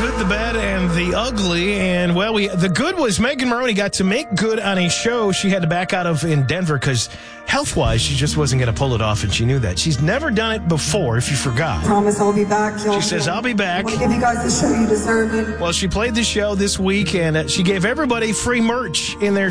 good, the bad, and the ugly. And, well, the good was Megan Maroney got to make good on a show she had to back out of in Denver because health-wise, she just wasn't going to pull it off, and she knew that. She's never done it before, if you forgot. Promise I'll be back. She says, I'll be back. I want to give you guys the show you deserve it. Well, she played the show this week, and she gave everybody free merch in their